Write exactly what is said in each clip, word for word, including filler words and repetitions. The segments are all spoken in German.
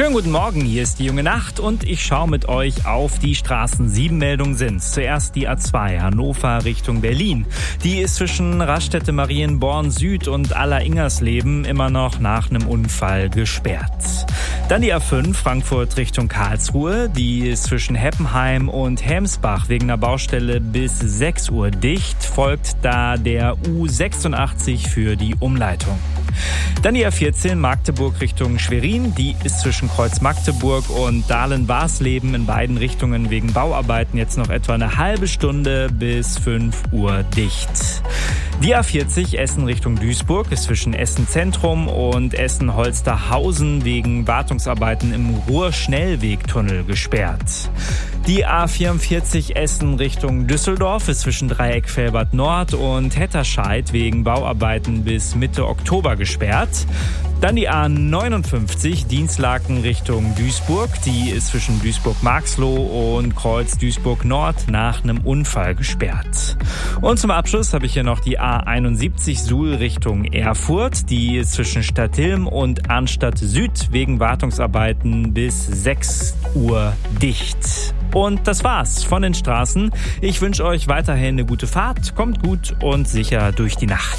Schönen guten Morgen, hier ist die junge Nacht und ich schaue mit euch auf die Straßen. Sieben Meldungen sind's. Zuerst die A zwei, Hannover Richtung Berlin. Die ist zwischen Raststätte Marienborn Süd und Aller-Ingersleben immer noch nach einem Unfall gesperrt. Dann die A fünf, Frankfurt Richtung Karlsruhe. Die ist zwischen Heppenheim und Helmsbach wegen einer Baustelle bis sechs Uhr dicht. Folgt da der U sechsundachtzig für die Umleitung. Dann die A vierzehn, Magdeburg Richtung Schwerin. Die ist zwischen Kreuz Magdeburg und Dahlen-Barsleben in beiden Richtungen wegen Bauarbeiten jetzt noch etwa eine halbe Stunde bis fünf Uhr dicht. Die A vierzig, Essen Richtung Duisburg, ist zwischen Essen Zentrum und Essen Holsterhausen wegen Wartungsarbeiten im Ruhr-Schnellwegtunnel gesperrt. Die A vierundvierzig, Essen Richtung Düsseldorf, ist zwischen Dreieck Velbert Nord und Hetterscheid wegen Bauarbeiten bis Mitte Oktober gesperrt. Dann die A neunundfünfzig, Dienstlaken Richtung Duisburg. Die ist zwischen Duisburg-Marxloh und Kreuz Duisburg-Nord nach einem Unfall gesperrt. Und zum Abschluss habe ich hier noch die A einundsiebzig, Suhl Richtung Erfurt. Die ist zwischen Stadtilm und Arnstadt Süd wegen Wartungsarbeiten bis sechs Uhr dicht. Und das war's von den Straßen. Ich wünsche euch weiterhin eine gute Fahrt. Kommt gut und sicher durch die Nacht.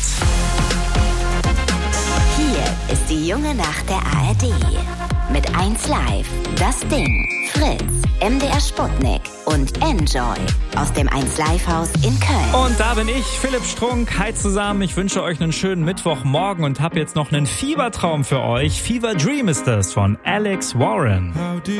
Hier ist die junge Nacht der A R D. Mit eins Live, das Ding, Fritz, M D R Sputnik und Enjoy aus dem eins Live Haus in Köln. Und da bin ich, Philipp Strunk. Hi zusammen, ich wünsche euch einen schönen Mittwochmorgen und habe jetzt noch einen Fiebertraum für euch. Fever Dream ist das von Alex Warren. How do